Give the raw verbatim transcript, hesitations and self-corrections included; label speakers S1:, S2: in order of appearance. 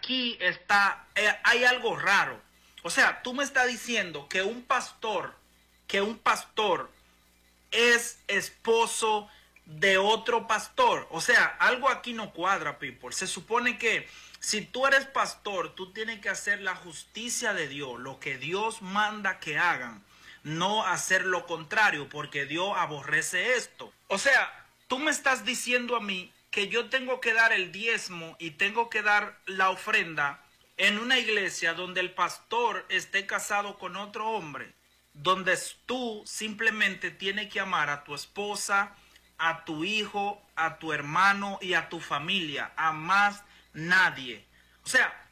S1: aquí está, eh, hay algo raro. O sea, tú me estás diciendo que un pastor, que un pastor es esposo de otro pastor. O sea, algo aquí no cuadra, people. Se supone que si tú eres pastor, tú tienes que hacer la justicia de Dios, lo que Dios manda que hagan, no hacer lo contrario, porque Dios aborrece esto. O sea, tú me estás diciendo a mí que yo tengo que dar el diezmo y tengo que dar la ofrenda en una iglesia donde el pastor esté casado con otro hombre, donde tú simplemente tienes que amar a tu esposa, a tu hijo, a tu hermano y a tu familia, a más nadie. O sea,